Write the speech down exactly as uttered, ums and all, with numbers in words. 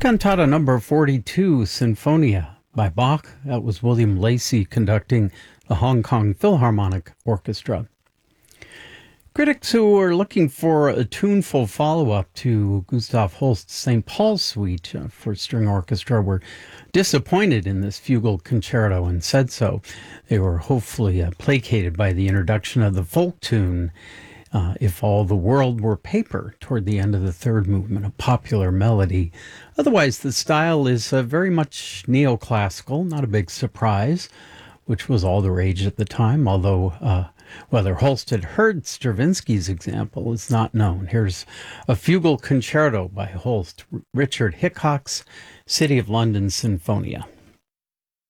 Cantata number forty-two, Sinfonia by Bach. That was William Lacey conducting the Hong Kong Philharmonic Orchestra. Critics who were looking for a tuneful follow-up to Gustav Holst's Saint Paul Suite uh, for string orchestra were disappointed in this fugal concerto and said so. They were hopefully uh, placated by the introduction of the folk tune, uh, If All the World Were Paper, toward the end of the third movement, a popular melody. Otherwise, the style is uh, very much neoclassical, not a big surprise, which was all the rage at the time, although uh, whether Holst had heard Stravinsky's example is not known. Here's a fugal concerto by Holst, Richard Hickok's City of London Sinfonia.